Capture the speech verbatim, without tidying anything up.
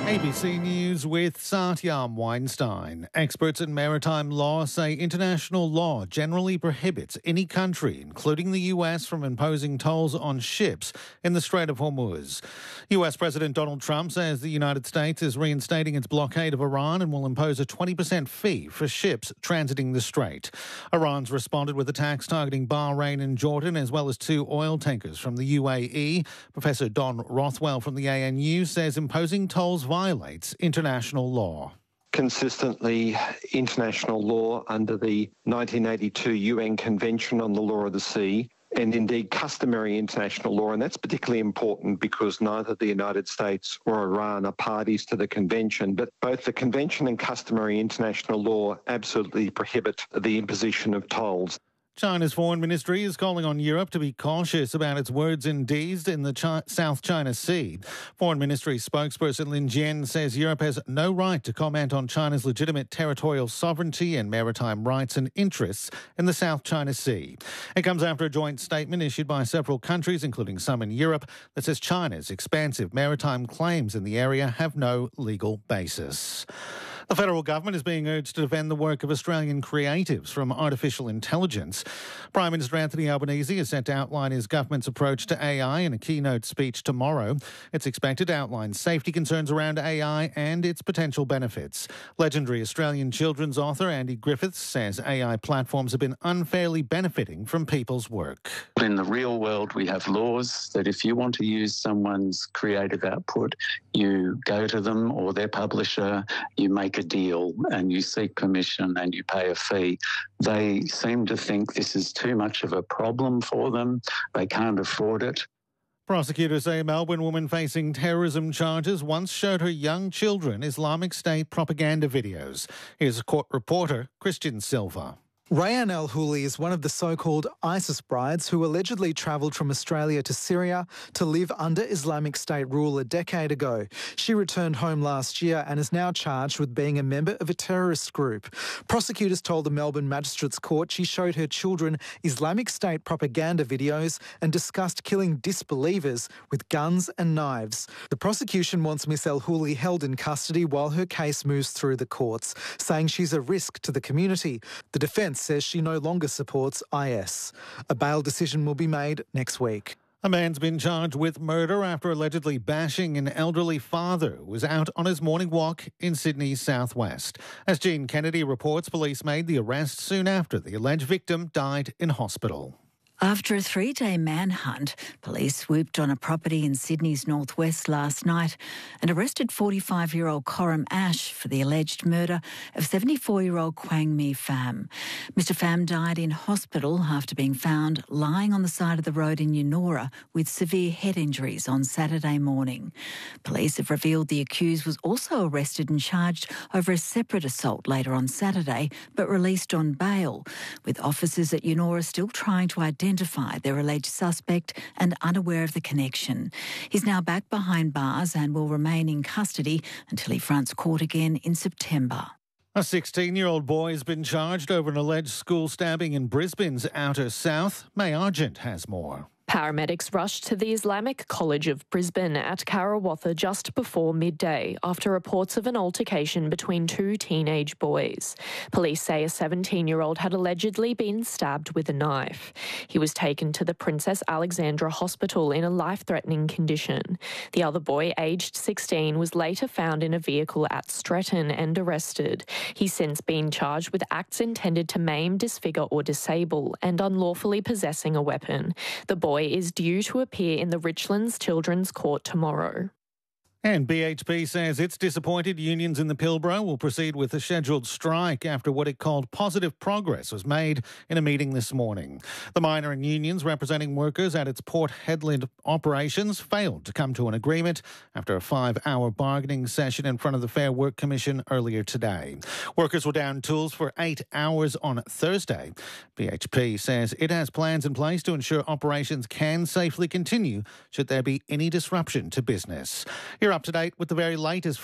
A B C News with Satyam Weinstein. Experts in maritime law say international law generally prohibits any country, including the U S, from imposing tolls on ships in the Strait of Hormuz. U S President Donald Trump says the United States is reinstating its blockade of Iran and will impose a twenty percent fee for ships transiting the strait. Iran's responded with attacks targeting Bahrain and Jordan, as well as two oil tankers from the U A E. Professor Don Rothwell from the A N U says imposing tolls violates international law. Consistently, international law under the nineteen eighty-two U N Convention on the Law of the Sea, and indeed customary international law, and that's particularly important because neither the United States or Iran are parties to the convention, but both the convention and customary international law absolutely prohibit the imposition of tolls. China's foreign ministry is calling on Europe to be cautious about its words and deeds in the Chi- South China Sea. Foreign Ministry spokesperson Lin Jian says Europe has no right to comment on China's legitimate territorial sovereignty and maritime rights and interests in the South China Sea. It comes after a joint statement issued by several countries, including some in Europe, that says China's expansive maritime claims in the area have no legal basis. The federal government is being urged to defend the work of Australian creatives from artificial intelligence. Prime Minister Anthony Albanese is set to outline his government's approach to A I in a keynote speech tomorrow. It's expected to outline safety concerns around A I and its potential benefits. Legendary Australian children's author Andy Griffiths says A I platforms have been unfairly benefiting from people's work. In the real world, we have laws that if you want to use someone's creative output, you go to them or their publisher, you make a deal and you seek permission and you pay a fee. They seem to think this is too much of a problem for them. They can't afford it. Prosecutors say a Melbourne woman facing terrorism charges once showed her young children Islamic State propaganda videos. Here's court reporter Christian Silva. Rayan Al-Houli is one of the so-called ISIS brides who allegedly travelled from Australia to Syria to live under Islamic State rule a decade ago. She returned home last year and is now charged with being a member of a terrorist group. Prosecutors told the Melbourne Magistrates Court she showed her children Islamic State propaganda videos and discussed killing disbelievers with guns and knives. The prosecution wants Miss Al-Houli held in custody while her case moves through the courts, saying she's a risk to the community. The defence says she no longer supports I S. A bail decision will be made next week. A man's been charged with murder after allegedly bashing an elderly father who was out on his morning walk in Sydney's southwest. As Jean Kennedy reports, police made the arrest soon after the alleged victim died in hospital. After a three-day manhunt, police swooped on a property in Sydney's northwest last night and arrested forty-five-year-old Coram Ash for the alleged murder of seventy-four-year-old Quang Mi Pham. Mister Pham died in hospital after being found lying on the side of the road in Eunora with severe head injuries on Saturday morning. Police have revealed the accused was also arrested and charged over a separate assault later on Saturday, but released on bail, with officers at Eunora still trying to identify identify their alleged suspect and unaware of the connection. He's now back behind bars and will remain in custody until he fronts court again in September. A sixteen-year-old boy has been charged over an alleged school stabbing in Brisbane's outer south. May Argent has more. Paramedics rushed to the Islamic College of Brisbane at Karawatha just before midday after reports of an altercation between two teenage boys. Police say a seventeen-year-old had allegedly been stabbed with a knife. He was taken to the Princess Alexandra Hospital in a life-threatening condition. The other boy, aged sixteen, was later found in a vehicle at Stretton and arrested. He's since been charged with acts intended to maim, disfigure or disable and unlawfully possessing a weapon. The boy is due to appear in the Richlands Children's Court tomorrow. And B H P says it's disappointed unions in the Pilbara will proceed with a scheduled strike after what it called positive progress was made in a meeting this morning. The miner and unions representing workers at its Port Hedland operations failed to come to an agreement after a five-hour bargaining session in front of the Fair Work Commission earlier today. Workers were down tools for eight hours on Thursday. B H P says it has plans in place to ensure operations can safely continue should there be any disruption to business. You're up to date with the very latest